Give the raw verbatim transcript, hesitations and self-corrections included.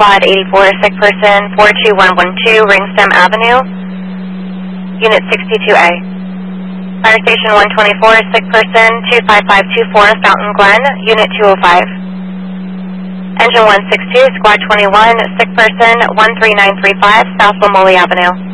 Squad eighty-four, sick person four two one one two, Ringstem Avenue, Unit sixty-two A. Fire Station one twenty-four, sick person two five five two four, Fountain Glen, Unit two oh five. Engine one six two, Squad twenty-one, sick person one three nine three five, South Lomoli Avenue.